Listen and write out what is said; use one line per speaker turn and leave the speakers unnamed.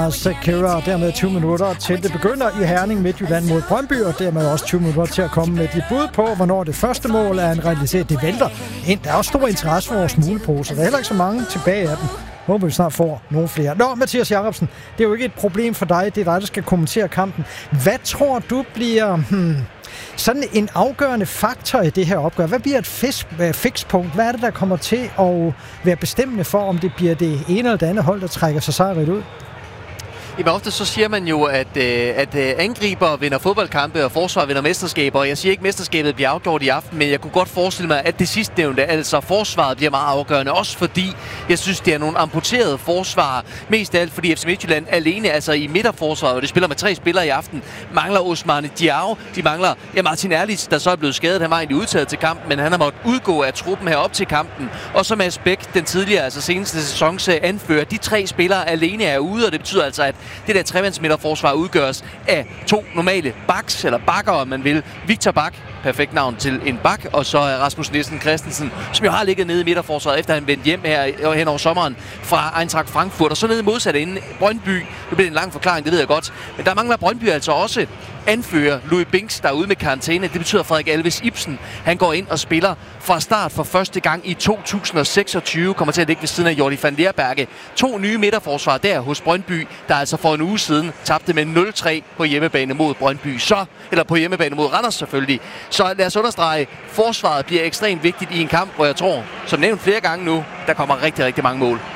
Lars Kjær, og dermed 20 minutter til det begynder i Herning Midtjylland mod Brøndby, og dermed også 20 minutter til at komme med dit bud på, hvornår det første mål er en realitet. Det vælter ind. Der er også stor interesse for vores muleposer. Der er heller ikke så mange tilbage af dem. Håber vi snart får nogle flere. Nå, Mathias Jacobsen, det er jo ikke et problem for dig. Det er dig, der skal kommentere kampen. Hvad tror du bliver sådan en afgørende faktor i det her opgør? Hvad bliver et fikspunkt? Hvad er det, der kommer til at være bestemmende for, om det bliver det ene eller det andet hold, der trækker sig sejrigt ud?
Jamen ofte så siger man jo, at angriber vinder fodboldkampe, og forsvar vinder mesterskaber. Og jeg siger ikke, at mesterskabet bliver afgjort i aften, men jeg kunne godt forestille mig, at det sidstnævnte, altså forsvaret, bliver meget afgørende. Også fordi jeg synes, det er nogle amputerede forsvar. Mest af alt fordi FC Midtjylland alene, altså i midterforsvaret, og det spiller med 3 spillere i aften, mangler Ousmane Diao. De mangler Martin Erlitz, der så er blevet skadet. Han var egentlig udtaget til kampen, men han har måttet udgå af truppen her op til kampen. Og så Mads Bæk, den tidligere, altså seneste sæsons anfører. De 3 spillere alene er ude, og det betyder altså, at det der tremandsmidterforsvar udgøres af 2 normale backs, eller bakker, om man vil. Victor Bak, perfekt navn til en bak, og så Rasmus Nielsen Christensen, som jo har ligget nede i midterforsvaret, efter han vendte hjem her hen over sommeren fra Eintracht Frankfurt, og så nede modsat inden Brøndby. Det bliver en lang forklaring, det ved jeg godt. Men der mangler Brøndby altså også anfører Louis Binks, der er ude med karantæne. Det betyder, at Frederik Alves Ibsen, han går ind og spiller fra start for første gang i 2026. Kommer til at ligge ved siden af Jordi van Leerberge. 2 nye midterforsvar der hos Brøndby, der altså for en uge siden tabte med 0-3 på hjemmebane mod Brøndby. Eller på hjemmebane mod Randers selvfølgelig. Så lad os understrege, forsvaret bliver ekstremt vigtigt i en kamp, hvor jeg tror, som nævnt flere gange nu, der kommer rigtig, rigtig mange mål.